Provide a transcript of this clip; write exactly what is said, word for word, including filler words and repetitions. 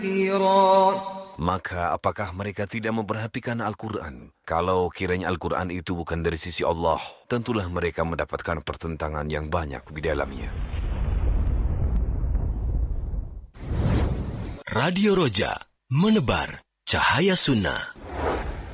Maka apakah mereka tidak memperhatikan Al-Quran? Kalau kiranya Al-Quran itu bukan dari sisi Allah, tentulah mereka mendapatkan pertentangan yang banyak di dalamnya. Radio Roja, menebar cahaya sunnah.